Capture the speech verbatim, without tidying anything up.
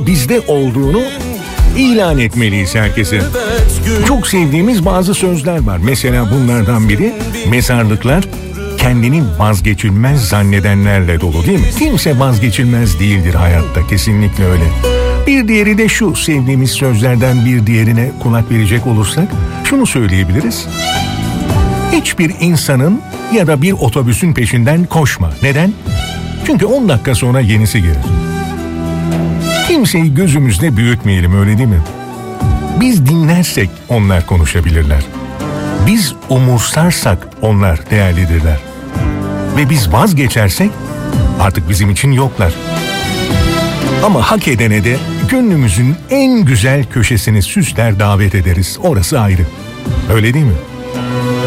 bizde olduğunu ilan etmeliyiz herkese. Çok sevdiğimiz bazı sözler var. Mesela bunlardan biri, mezarlıklar kendini vazgeçilmez zannedenlerle dolu, değil mi? Kimse vazgeçilmez değildir hayatta, kesinlikle öyle. Bir diğeri de şu, sevdiğimiz sözlerden bir diğerine kulak verecek olursak şunu söyleyebiliriz. Hiçbir insanın ya da bir otobüsün peşinden koşma. Neden? Çünkü on dakika sonra yenisi gelir. Kimseyi gözümüzde büyütmeyelim, öyle değil mi? Biz dinlersek onlar konuşabilirler. Biz umursarsak onlar değerlidirler. Ve biz vazgeçersek artık bizim için yoklar. Ama hak edene de gönlümüzün en güzel köşesini süsler, davet ederiz. Orası ayrı. Öyle değil mi?